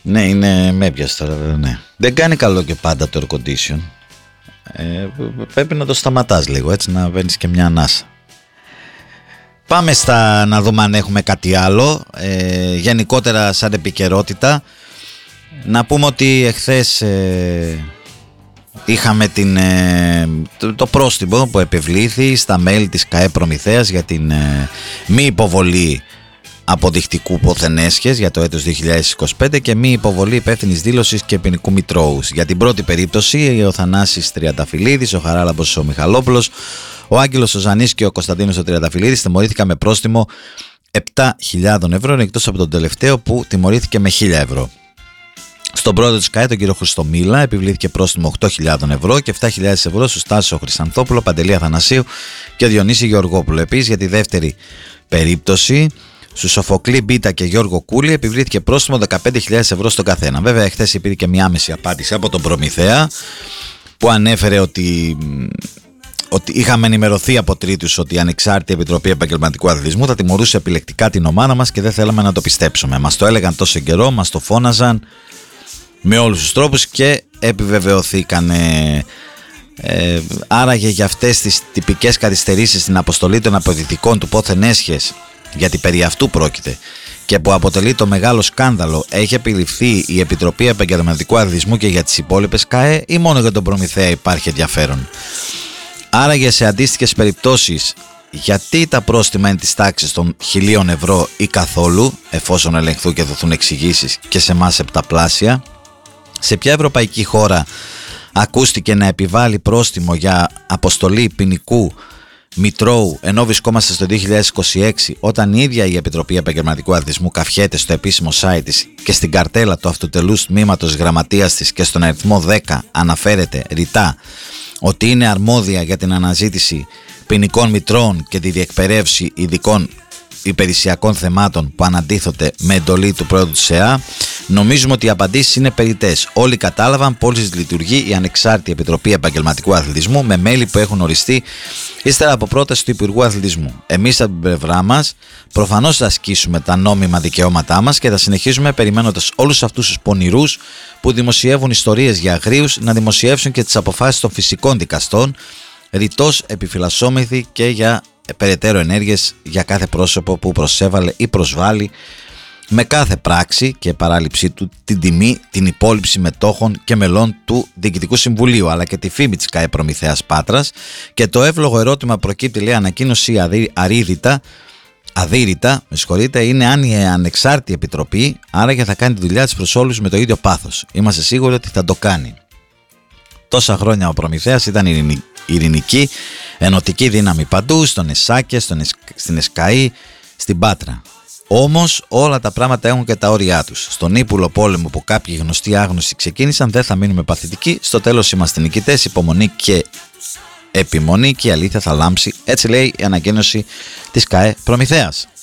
Ναι, είναι με έπιασε τώρα, ναι. Δεν κάνει καλό και πάντα το air condition. Πρέπει να το σταματάς λίγο, έτσι, να βαίνεις και μια ανάσα. Πάμε να δούμε αν έχουμε κάτι άλλο. Γενικότερα σαν επικαιρότητα, να πούμε ότι εχθές είχαμε το πρόστιμο που επιβλήθη στα μέλη της ΚΑΕ Προμηθέας για την μη υποβολή αποδεικτικού ποθενέσχες για το έτος 2025 και μη υποβολή υπεύθυνης δήλωσης και ποινικού μητρώου. Για την πρώτη περίπτωση, ο Θανάσης Τριανταφυλλίδης, ο Χαράλαμπος ο Μιχαλόπουλος, ο Άγγελος ο Ζανής και ο Κωνσταντίνος ο Τριανταφυλλίδης τιμωρήθηκαν με πρόστιμο 7.000 ευρώ, εκτός από τον τελευταίο που τιμωρήθηκε με 1.000 ευρώ. Στον πρόεδρο της ΚΑΕ, τον κύριο Χριστομίλα, επιβλήθηκε πρόστιμο 8.000 ευρώ και 7.000 ευρώ στους Τάσο Χρυσανθόπουλο, Παντελή Αθανασίου και Διονύση Γεωργόπουλο. Επίσης, για τη δεύτερη περίπτωση, στους Σοφοκλή Μπίτα και Γιώργο Κούλη, επιβλήθηκε πρόστιμο 15.000 ευρώ στον καθένα. Βέβαια, χθες υπήρχε και μια άμεση απάντηση από τον Προμηθέα που ανέφερε ότι είχαμε ενημερωθεί από τρίτους ότι η Ανεξάρτητη Επιτροπή Επαγγελματικού Αθλητισμού θα τιμωρούσε επιλεκτικά την ομάδα μας και δεν θέλαμε να το πιστέψουμε. Μας το έλεγαν τόσο καιρό, μας το φώναζαν με όλους τους τρόπους και επιβεβαιωθήκανε. Άραγε για αυτές τις τυπικές καθυστερήσεις στην αποστολή των αποδεικτικών του πόθεν έσχες, γιατί περί αυτού πρόκειται και που αποτελεί το μεγάλο σκάνδαλο, έχει επιληφθεί η Επιτροπή Επαγγελματικού Αθλητισμού και για τις υπόλοιπες ΚΑΕ ή μόνο για τον Προμηθέα υπάρχει ενδιαφέρον? Άραγε σε αντίστοιχες περιπτώσεις γιατί τα πρόστιμα είναι της τάξης των 1.000 ευρώ ή καθόλου, εφόσον ελεγχθούν και δοθούν εξηγήσεις, και σε εμάς επταπλάσια? Σε ποια ευρωπαϊκή χώρα ακούστηκε να επιβάλλει πρόστιμο για αποστολή ποινικού μητρώου ενώ βρισκόμαστε στο 2026, όταν η ίδια η Επιτροπή Επαγγελματικού Αθλητισμού καφιέται στο επίσημο site της και στην καρτέλα του αυτοτελούς τμήματος γραμματείας της και στον αριθμό 10 αναφέρεται ρητά ότι είναι αρμόδια για την αναζήτηση ποινικών μητρώων και τη διεκπαιρεύση ειδικών υπηρεσιακών θεμάτων που αναντίθονται με εντολή του πρόεδρου της ΕΑ? Νομίζουμε ότι οι απαντήσεις είναι περιττές. Όλοι κατάλαβαν πώς λειτουργεί η Ανεξάρτητη Επιτροπή Επαγγελματικού Αθλητισμού με μέλη που έχουν οριστεί ύστερα από πρόταση του Υπουργού Αθλητισμού. Εμείς από την πλευρά μας προφανώς θα ασκήσουμε τα νόμιμα δικαιώματά μας και θα συνεχίσουμε περιμένοντας όλους αυτούς τους πονηρούς που δημοσιεύουν ιστορίες για αγρίους να δημοσιεύσουν και τις αποφάσεις των φυσικών δικαστών, ρητός επιφυλασσόμεθοι και για περαιτέρω ενέργειες για κάθε πρόσωπο που προσέβαλε ή προσβάλλει με κάθε πράξη και παράληψή του την τιμή, την υπόλοιψη μετόχων και μελών του Διοικητικού Συμβουλίου, αλλά και τη φήμη της ΚΑΕ Προμηθέας Πάτρας. Και το εύλογο ερώτημα προκύπτει, λέει, ανακοίνωση αδύρυτα, είναι αν η Ανεξάρτητη Επιτροπή άραγε θα κάνει τη δουλειά της προς όλους με το ίδιο πάθος. Είμαστε σίγουροι ότι θα το κάνει. Τόσα χρόνια ο Προμηθέας ήταν ειρηνική, ενωτική δύναμη παντού, στον ΕΣΑΚΕ, στην ΕΣΚΑΗ, στην Πάτρα. Όμως όλα τα πράγματα έχουν και τα όρια τους. Στον ύπουλο πόλεμο που κάποιοι γνωστοί άγνωστοι ξεκίνησαν, δεν θα μείνουμε παθητικοί. Στο τέλος είμαστε νικητές, υπομονή και επιμονή και η αλήθεια θα λάμψει. Έτσι λέει η ανακοίνωση της ΚΑΕ Προμηθέας.